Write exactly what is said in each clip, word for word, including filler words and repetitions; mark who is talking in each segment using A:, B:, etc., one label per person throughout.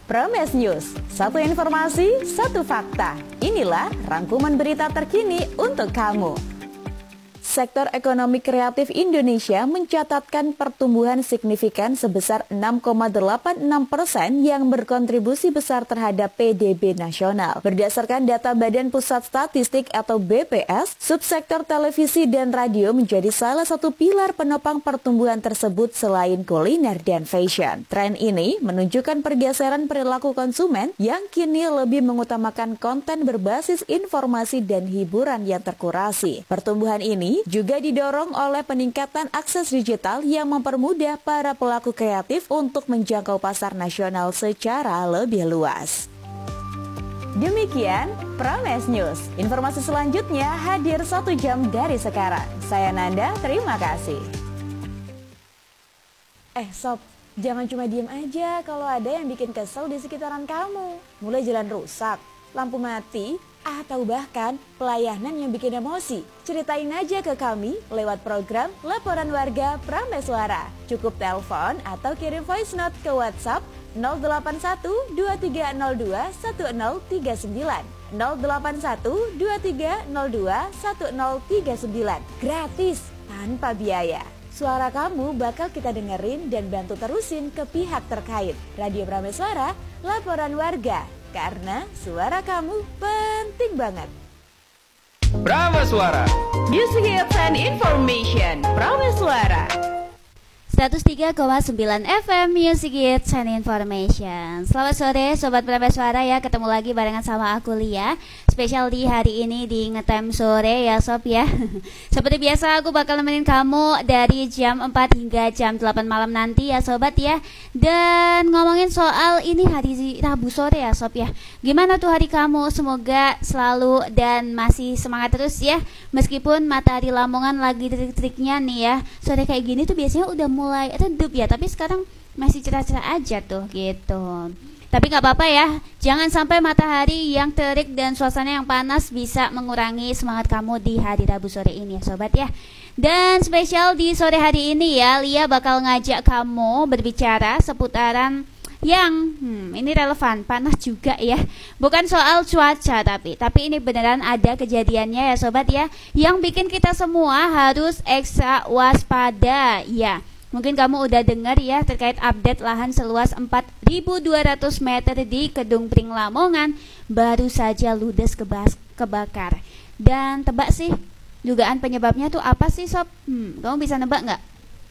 A: Prames News, satu informasi, satu fakta. Inilah rangkuman berita terkini untuk kamu. Sektor ekonomi kreatif Indonesia mencatatkan pertumbuhan signifikan sebesar enam koma delapan enam persen yang berkontribusi besar terhadap P D B nasional. Berdasarkan data Badan Pusat Statistik atau B P S, subsektor televisi dan radio menjadi salah satu pilar penopang pertumbuhan tersebut selain kuliner dan fashion. Tren ini menunjukkan pergeseran perilaku konsumen yang kini lebih mengutamakan konten berbasis informasi dan hiburan yang terkurasi. Pertumbuhan ini juga didorong oleh peningkatan akses digital yang mempermudah para pelaku kreatif untuk menjangkau pasar nasional secara lebih luas. Demikian Prames News. Informasi selanjutnya hadir satu jam dari sekarang. Saya Nanda, terima kasih. Eh sob, jangan cuma diem aja kalau ada yang bikin kesel di sekitaran kamu. Mulai jalan rusak, lampu mati, atau bahkan pelayanan yang bikin emosi. Ceritain aja ke kami lewat program Laporan Warga Prames Suara. Cukup telepon atau kirim voice note ke WhatsApp nol delapan satu dua tiga nol dua satu nol tiga sembilan nol delapan satu dua tiga nol dua satu nol tiga sembilan. Gratis, tanpa biaya. Suara kamu bakal kita dengerin dan bantu terusin ke pihak terkait. Radio Prames Suara, Laporan Warga. Karena suara kamu penting banget.
B: Prames Suara,
A: Music Hits and Information. Prames Suara
C: seratus tiga koma sembilan F M Music Hits and Information. Selamat sore Sobat Prames Suara ya. Ketemu lagi barengan sama aku Lia. Spesial di hari ini di Ngetem Sore ya Sob ya. Seperti biasa aku bakal nemenin kamu dari jam empat hingga jam delapan malam nanti ya Sobat ya. Dan ngomongin soal ini hari Rabu sore ya Sob ya. Gimana tuh hari kamu? Semoga selalu dan masih semangat terus ya. Meskipun matahari Lamongan lagi trik-triknya nih ya. Sore kayak gini tuh biasanya udah mulai mulai redup ya, tapi sekarang masih cerah-cerah aja tuh gitu. Tapi nggak apa-apa ya, jangan sampai matahari yang terik dan suasana yang panas bisa mengurangi semangat kamu di hari Rabu sore ini ya Sobat ya. Dan spesial di sore hari ini ya, Lia bakal ngajak kamu berbicara seputaran yang hmm, ini relevan, panas juga ya. Bukan soal cuaca tapi Tapi ini beneran ada kejadiannya ya Sobat ya, yang bikin kita semua harus ekstra waspada ya. Mungkin kamu udah dengar ya terkait update lahan seluas empat ribu dua ratus meter di Kedung Pring Lamongan baru saja ludes kebas- kebakar. Dan tebak sih, dugaan penyebabnya tuh apa sih Sob? Hmm, kamu bisa nebak nggak?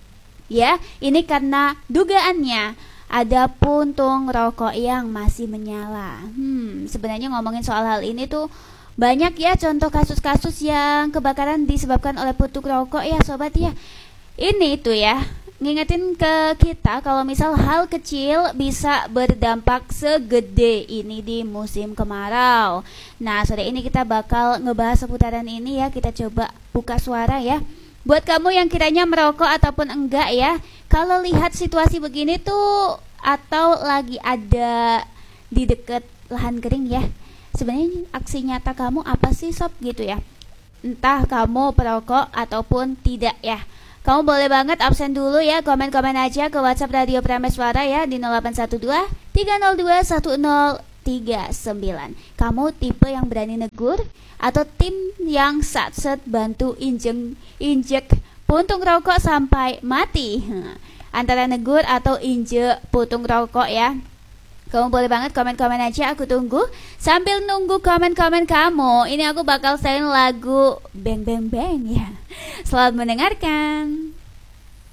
C: Ya, ini karena dugaannya ada puntung rokok yang masih menyala. Hmm, sebenarnya ngomongin soal hal ini tuh banyak ya contoh kasus-kasus yang kebakaran disebabkan oleh puntung rokok ya Sobat ya. Ini tuh ya ngingetin ke kita kalau misal hal kecil bisa berdampak segede ini di musim kemarau. Nah sore ini kita bakal ngebahas seputaran ini ya. Kita coba buka suara ya. Buat kamu yang kiranya merokok ataupun enggak ya, kalau lihat situasi begini tuh atau lagi ada di deket lahan kering ya, sebenarnya aksi nyata kamu apa sih Sob gitu ya. Entah kamu perokok ataupun tidak ya. Kamu boleh banget absen dulu ya, komen-komen aja ke WhatsApp Radio Prames Suara ya di nol delapan satu dua tiga nol dua satu nol tiga sembilan. Kamu tipe yang berani negur atau tim yang sat-set bantu injek injek puntung rokok sampai mati? Antara negur atau injek puntung rokok ya. Kamu boleh banget komen-komen aja, aku tunggu. Sambil nunggu komen-komen kamu, ini aku bakal setelin lagu Bang Bang Bang ya. Selamat mendengarkan.